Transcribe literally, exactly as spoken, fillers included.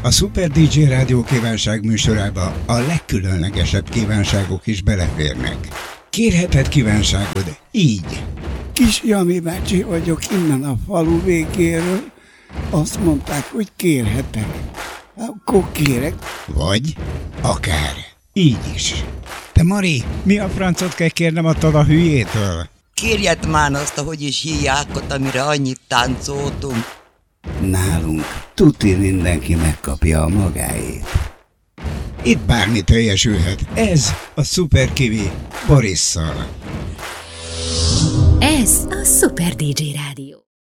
A Super dé dzsé Rádió kívánság műsorába a legkülönlegesebb kívánságok is beleférnek. Kérheted kívánságod így. Kis Jami bácsi vagyok innen a falu végéről. Azt mondták, hogy kérhetek. Akkor kérek. Vagy akár így is. Te Mari, mi a francot kell kérnem attól a hülyétől? Kérjed már azt, ahogy is hívják ott, amire annyit táncoltunk. Nálunk tuti mindenki megkapja a magáét. Itt bármi teljesülhet. Ez a Super Kiwi Borisszal. Ez a Super dé dzsé Rádió.